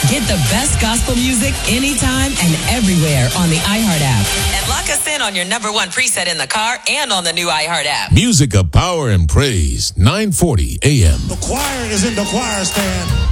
Get the best gospel music anytime and everywhere on the iHeart app. And lock us in on your number one preset in the car and on the new iHeart app. Music of Power and Praise, 940 AM. The choir is in the choir stand.